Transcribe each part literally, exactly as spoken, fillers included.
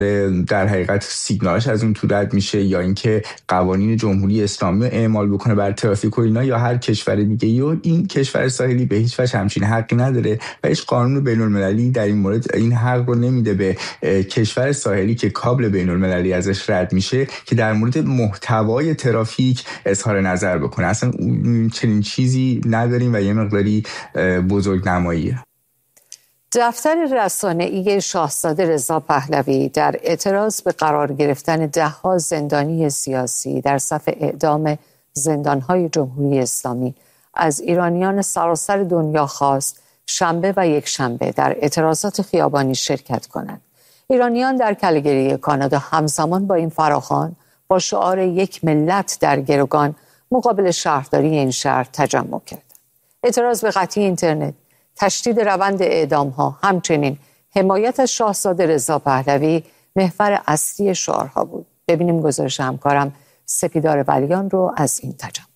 در حقیقت سیگنالش از اون تو رد میشه، یا اینکه قوانین جمهوری اسلامی اعمال بکنه بر ترافیک و اینا، یا هر کشور دیگه. و این کشور ساحلی به هیچ وجه همچین حقی نداره و هیچ قانون بین‌المللی در این مورد این حق رو نمیده به کشور ساحلی که کابل بین‌المللی ازش رد میشه که در مورد محتوای ترافیک اظهار نظر بکنه. اصلا چنین چیزی نداریم و یه مقداری بزرگنماییه. دفتر رسانه‌ای شاهزاده رضا پهلوی در اعتراض به قرار گرفتن ده‌ها زندانی سیاسی در صف اعدام زندان‌های جمهوری اسلامی از ایرانیان سراسر دنیا خواست شنبه و یک شنبه در اعتراضات خیابانی شرکت کنند. ایرانیان در کلگری کانادا همزمان با این فراخوان با شعار یک ملت در گروگان مقابل شهرداری این شهر تجمع کردند. اعتراض به قطعی اینترنت، تشدید روند اعدام‌ها، همچنین حمایت از شاهزاده رضا پهلوی محور اصلی شعارها بود. ببینیم گزارش همکارم سپیدار ولیان رو از این تجمعات.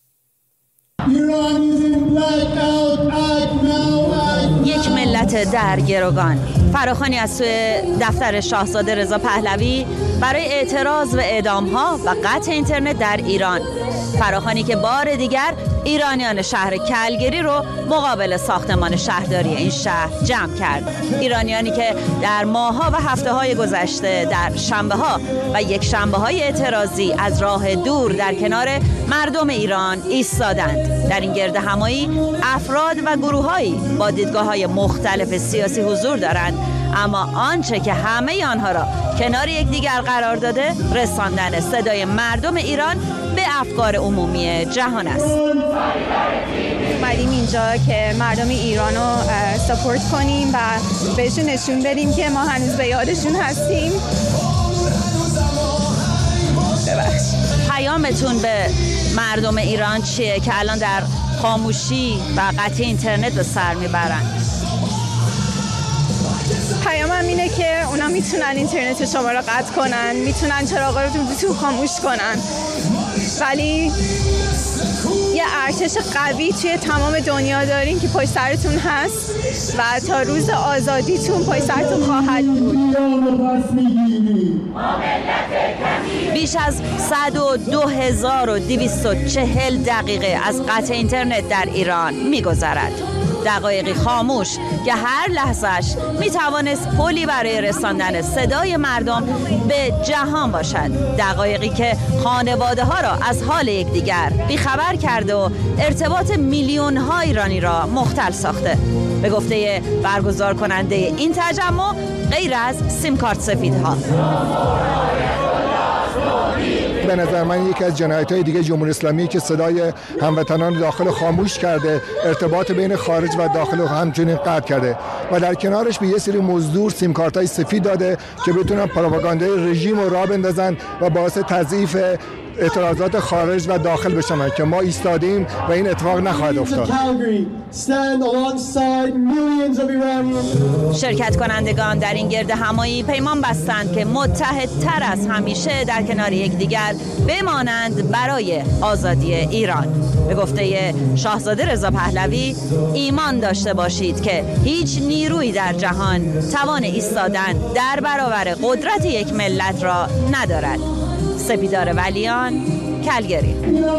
یک ملت در گروگان، فراخوانی از سوی دفتر شاهزاده رضا پهلوی برای اعتراض به اعدام‌ها و قطع اینترنت در ایران. فراخوانی که بار دیگر ایرانیان شهر کلگری رو مقابل ساختمان شهرداری این شهر جمع کرد. ایرانیانی که در ماه‌ها و هفته‌های گذشته در شنبه‌ها و یک شنبه‌های اعتراضی از راه دور در کنار مردم ایران ایستادند. در این گرد همایی افراد و گروه‌هایی با دیدگاه‌های مختلف سیاسی حضور دارند، اما آنچه که همه آنها را کنار یکدیگر قرار داده رساندن صدای مردم ایران به افکار عمومی جهان است. اومدیم اینجا که مردم ایران رو سپورت کنیم و بهشون نشون بدیم که ما هنوز به یادشون هستیم. ببخشید. پیامتون به مردم ایران چیه که الان در خاموشی و قطع اینترنت به سر میبرند؟ پیامم اینه که اونا میتونن اینترنت شما رو قطع کنن، میتونن چراغا رو تو خاموش کنن، ولی یه ارتش قوی توی تمام دنیا دارین که پشت سرتون هست و تا روز آزادیتون پشت سرتون خواهد بود. بیش از صد و دو هزار و دویست و چهل دقیقه از قطع اینترنت در ایران میگذرد. دقایقی خاموش که هر لحظهش می توانست پلی برای رساندن صدای مردم به جهان باشد. دقایقی که خانواده ها را از حال یکدیگر بیخبر کرده و ارتباط میلیون ها ایرانی را مختل ساخته. به گفته برگزار کننده این تجمع غیر از سیم کارت سفیدها، به نظر من یکی از جنایت‌های دیگه جمهوری اسلامی که صدای هموطنان داخل خاموش کرده، ارتباط بین خارج و داخل همچنین قطع کرده و در کنارش به یه سری مزدور سیم کارت‌های سفید داده که بتونن پروپاگاندای رژیم رو راه بندازن و باعث تضعیف اعتراضات خارج و داخل بشن که ما ایستادیم و این اتفاق نخواهد افتاد. شرکت کنندگان در این گرد همایی پیمان بستند که متحدتر از همیشه در کنار یکدیگر بمانند برای آزادی ایران. به گفته شاهزاده رضا پهلوی، ایمان داشته باشید که هیچ نیرویی در جهان توان ایستادن در برابر قدرت یک ملت را ندارد. سپیدار ولیان، کلگری.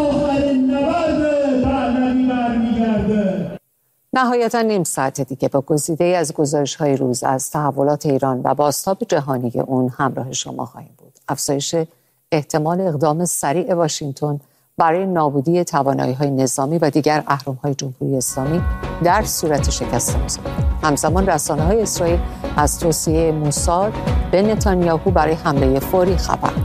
نهایتا نیم ساعت دیگه با گزیده از گزارش‌های روز از تحولات ایران و بازتاب جهانی اون همراه شما خواهیم بود. افزایش احتمال اقدام سریع واشنگتن برای نابودی توانایی‌های نظامی و دیگر اهرم‌های جمهوری اسلامی در صورت شکست موساد. همزمان رسانه‌های اسرائیل از توصیه موساد به نتانیاهو برای حمله فوری خبر داد.